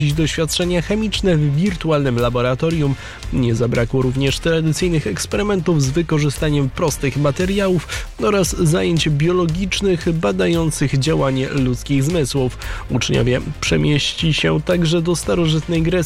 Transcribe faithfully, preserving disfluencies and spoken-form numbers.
doświadczenia chemiczne w wirtualnym laboratorium. Nie zabrakło również tradycyjnych eksperymentów z wykorzystaniem prostych materiałów oraz zajęć biologicznych badających działanie ludzkich zmysłów. Uczniowie przemieści się także do starożytnej Grecji,